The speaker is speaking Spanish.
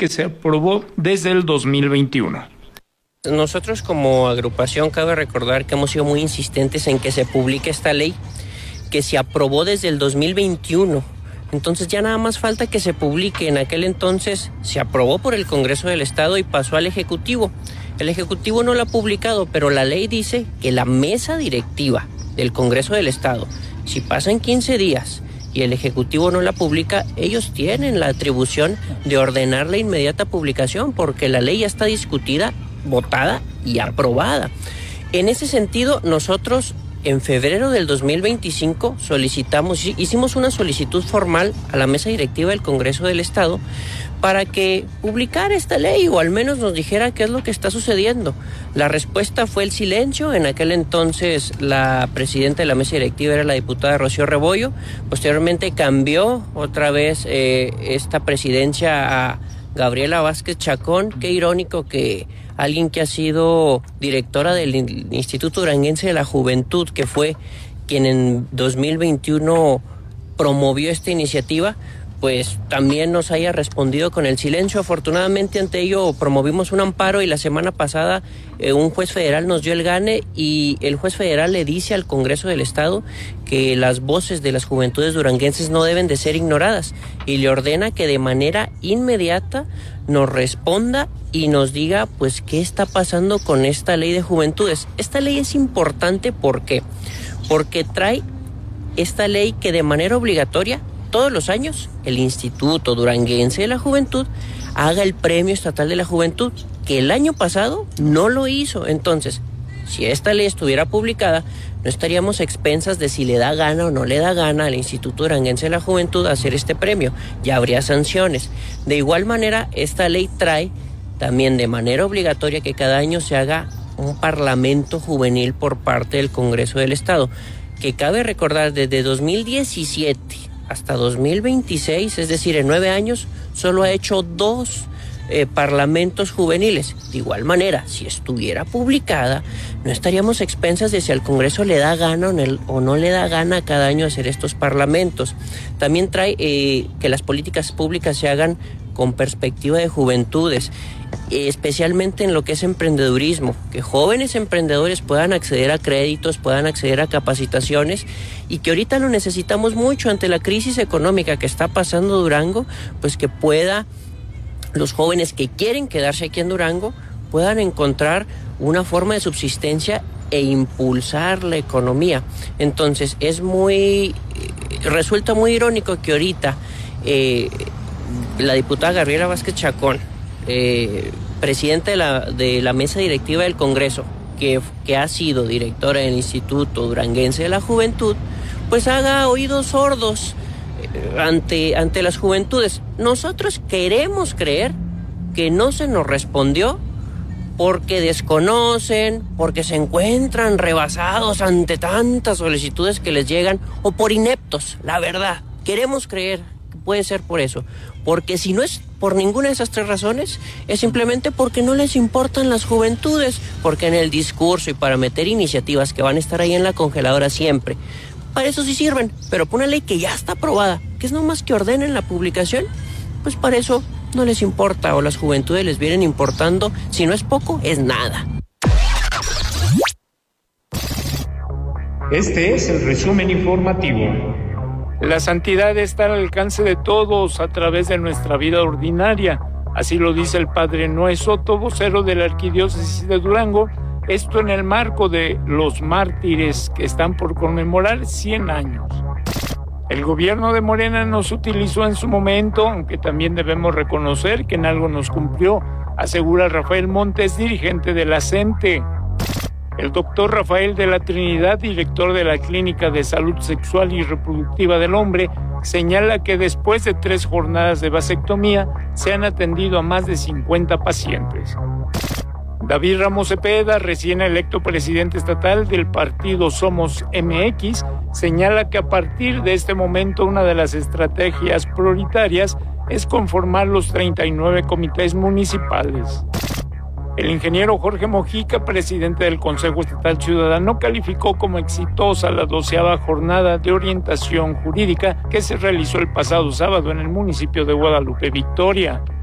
que se aprobó desde el 2021. Nosotros como agrupación cabe recordar que hemos sido muy insistentes en que se publique esta ley, que se aprobó desde el 2021. Entonces ya nada más falta que se publique. En aquel entonces se aprobó por el Congreso del Estado y pasó al Ejecutivo. El Ejecutivo no lo ha publicado, pero la ley dice que la mesa directiva del Congreso del Estado, si pasan 15 días y el Ejecutivo no la publica, ellos tienen la atribución de ordenar la inmediata publicación, porque la ley ya está discutida, votada y aprobada. En ese sentido, nosotros en febrero del 2025 hicimos una solicitud formal a la mesa directiva del Congreso del Estado para que publicara esta ley o al menos nos dijera qué es lo que está sucediendo. La respuesta fue el silencio. En aquel entonces la presidenta de la mesa directiva era la diputada Rocío Rebollo. Posteriormente cambió otra vez esta presidencia a Gabriela Vázquez Chacón. Qué irónico que alguien que ha sido directora del Instituto Duranguense de la Juventud, que fue quien en 2021 promovió esta iniciativa, pues también nos haya respondido con el silencio. Afortunadamente ante ello promovimos un amparo y la semana pasada un juez federal nos dio el gane y el juez federal le dice al Congreso del Estado que las voces de las juventudes duranguenses no deben de ser ignoradas y le ordena que de manera inmediata nos responda y nos diga pues qué está pasando con esta ley de juventudes. Esta ley es importante porque trae esta ley que de manera obligatoria todos los años el Instituto Duranguense de la Juventud haga el Premio Estatal de la Juventud, que el año pasado no lo hizo. Entonces, si esta ley estuviera publicada, no estaríamos a expensas de si le da gana o no le da gana al Instituto Duranguense de la Juventud hacer este premio. Ya habría sanciones. De igual manera, esta ley trae también de manera obligatoria que cada año se haga un parlamento juvenil por parte del Congreso del Estado, que cabe recordar desde 2017 hasta 2026, es decir, en 9 años, solo ha hecho 2 parlamentos juveniles. De igual manera, si estuviera publicada, no estaríamos a expensas de si al Congreso le da gana o no le da gana cada año hacer estos parlamentos. También trae que las políticas públicas se hagan con perspectiva de juventudes, especialmente en lo que es emprendedurismo, que jóvenes emprendedores puedan acceder a créditos, puedan acceder a capacitaciones y que ahorita lo necesitamos mucho ante la crisis económica que está pasando Durango, pues que pueda los jóvenes que quieren quedarse aquí en Durango puedan encontrar una forma de subsistencia e impulsar la economía. Entonces resulta muy irónico que ahorita la diputada Gabriela Vázquez Chacón, presidenta de la mesa directiva del Congreso, que ha sido directora del Instituto Duranguense de la Juventud, pues haga oídos sordos ante las juventudes. Nosotros queremos creer que no se nos respondió porque desconocen, porque se encuentran rebasados ante tantas solicitudes que les llegan o por ineptos, la verdad. Queremos creer que puede ser por eso, porque si no es por ninguna de esas 3 razones, es simplemente porque no les importan las juventudes, porque en el discurso y para meter iniciativas que van a estar ahí en la congeladora siempre, para eso sí sirven, pero por una ley que ya está aprobada, que es nomás que ordenen la publicación, pues para eso no les importa o las juventudes les vienen importando, si no es poco, es nada. Este es el resumen informativo. La santidad está al alcance de todos a través de nuestra vida ordinaria. Así lo dice el padre Noé Soto, vocero de la Arquidiócesis de Durango, esto en el marco de los mártires que están por conmemorar 100 años. El gobierno de Morena nos utilizó en su momento, aunque también debemos reconocer que en algo nos cumplió, asegura Rafael Montes, dirigente de la CENTE. El doctor Rafael de la Trinidad, director de la Clínica de Salud Sexual y Reproductiva del Hombre, señala que después de 3 jornadas de vasectomía se han atendido a más de 50 pacientes. David Ramos Cepeda, recién electo presidente estatal del partido Somos MX, señala que a partir de este momento una de las estrategias prioritarias es conformar los 39 comités municipales. El ingeniero Jorge Mojica, presidente del Consejo Estatal Ciudadano, calificó como exitosa la 12ª jornada de orientación jurídica que se realizó el pasado sábado en el municipio de Guadalupe Victoria.